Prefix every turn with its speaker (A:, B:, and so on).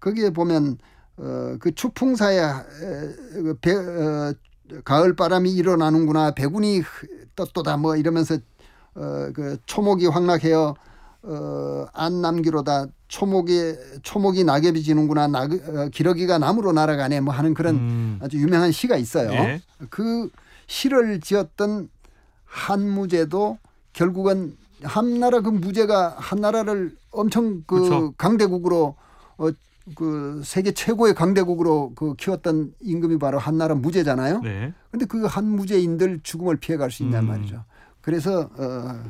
A: 거기에 보면 그 추풍사에 가을 바람이 일어나는구나, 백운이 떴도다 뭐 이러면서 그 초목이 황락해요. 안남기로다. 초목이 낙엽이 지는구나. 기러기가 나무로 날아가네. 뭐 하는 그런 아주 유명한 시가 있어요.
B: 예.
A: 그 시를 지었던 한무제도 결국은 한나라 그 무제가 한나라를 엄청 그
B: 그렇죠.
A: 강대국으로 그 세계 최고의 강대국으로 그 키웠던 임금이 바로 한나라 무제잖아요.
B: 네.
A: 그런데 그 한무제인들 죽음을 피해갈 수 있냔 말이죠. 그래서